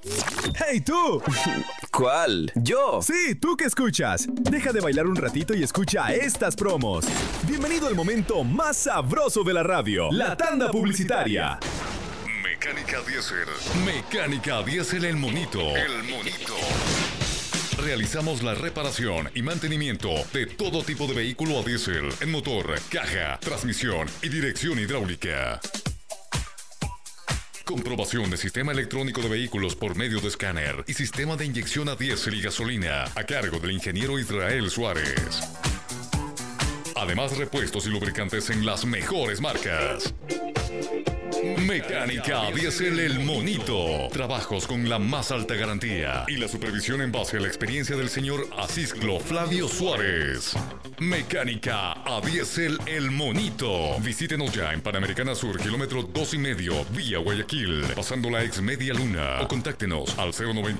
¡Hey, tú! ¿Cuál? ¿Yo? Sí, tú que escuchas. Deja de bailar un ratito y escucha estas promos. Bienvenido al momento más sabroso de la radio, la tanda publicitaria. Mecánica Diésel. Mecánica Diésel El Monito. El Monito. Realizamos la reparación y mantenimiento de todo tipo de vehículo a diésel en motor, caja, transmisión y dirección hidráulica. Comprobación de sistema electrónico de vehículos por medio de escáner y sistema de inyección a diésel y gasolina a cargo del ingeniero Israel Suárez. Además, repuestos y lubricantes en las mejores marcas. Mecánica Diésel El Monito. Trabajos con la más alta garantía y la supervisión en base a la experiencia del señor Asisclo Flavio Suárez. Mecánica a Diésel El Monito. Visítenos ya en Panamericana Sur, kilómetro 2,5, vía Guayaquil, pasando la ex Media Luna, o contáctenos al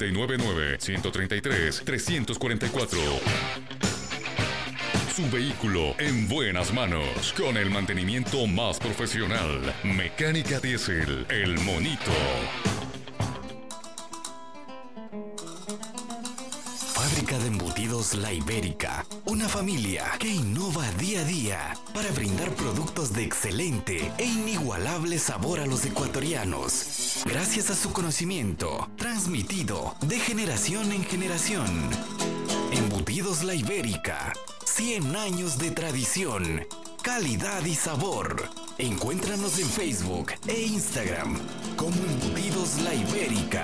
0999-133-344. Su vehículo en buenas manos, con el mantenimiento más profesional. Mecánica Diésel El Monito. Fábrica de embutidos La Ibérica, una familia que innova día a día para brindar productos de excelente e inigualable sabor a los ecuatorianos, gracias a su conocimiento transmitido de generación en generación. Embutidos La Ibérica, 100 años de tradición, calidad y sabor. Encuéntranos en Facebook e Instagram como Embutidos La Ibérica.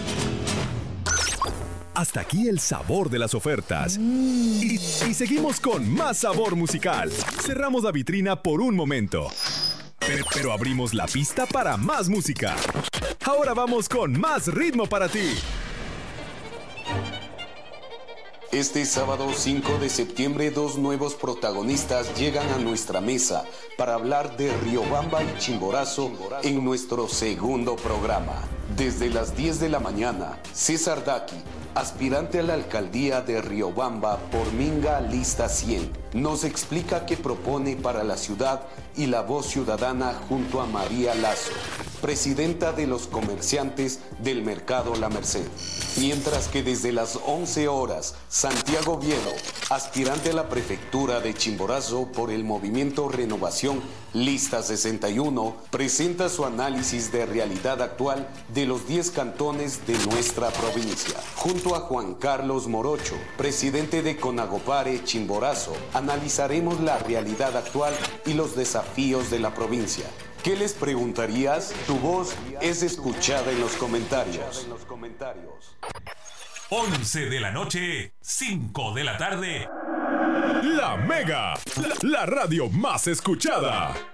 Hasta aquí el sabor de las ofertas. Y seguimos con más sabor musical. Cerramos la vitrina por un momento. Pero abrimos la pista para más música. Ahora vamos con más ritmo para ti. Este sábado 5 de septiembre, dos nuevos protagonistas llegan a nuestra mesa para hablar de Riobamba y Chimborazo en nuestro segundo programa. Desde las 10 de la mañana, César Daqui, aspirante a la alcaldía de Riobamba por Minga Lista 100, nos explica qué propone para la ciudad y la voz ciudadana junto a María Lazo, presidenta de los comerciantes del Mercado La Merced. Mientras que desde las 11 horas, Santiago Vielo, aspirante a la prefectura de Chimborazo por el movimiento Renovación Lista 61, presenta su análisis de realidad actual de los 10 cantones de nuestra provincia. Junto a Juan Carlos Morocho, presidente de Conagopare Chimborazo, analizaremos la realidad actual y los desafíos de la provincia. ¿Qué les preguntarías? Tu voz es escuchada en los comentarios. 11 de la noche, 5 de la tarde. La Mega, la radio más escuchada.